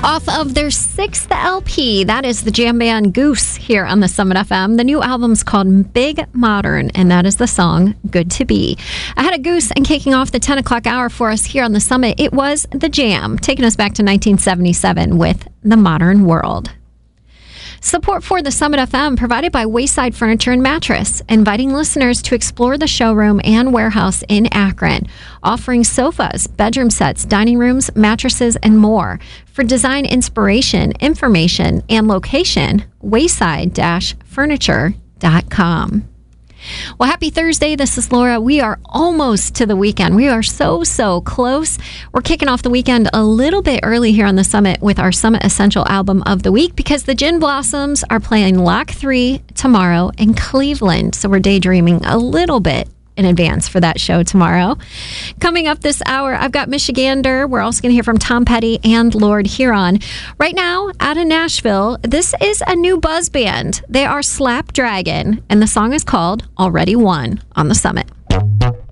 Off of their 6th LP, that is the jam band Goose here on the Summit FM. The new album's called Big Modern, and that is the song Good to Be. I had a Goose, and kicking off the 10 o'clock hour for us here on the Summit, it was The Jam, taking us back to 1977 with The Modern World. Support for the Summit FM provided by Wayside Furniture and Mattress, inviting listeners to explore the showroom and warehouse in Akron, offering sofas, bedroom sets, dining rooms, mattresses, and more. For design inspiration, information, and location, wayside-furniture.com. Well, happy Thursday. This is Laura. We are almost to the weekend. We are so close. We're kicking off the weekend a little bit early here on the Summit with our Summit Essential Album of the Week because the Gin Blossoms are playing Lock 3 tomorrow in Cleveland. So we're daydreaming a little bit in advance for that show tomorrow. Coming up this hour, I've got Michigander. We're also going to hear from Tom Petty and Lord Huron. Right now, out of Nashville, this is a new buzz band. They are Slap Dragon, and the song is called Already Won on the Summit.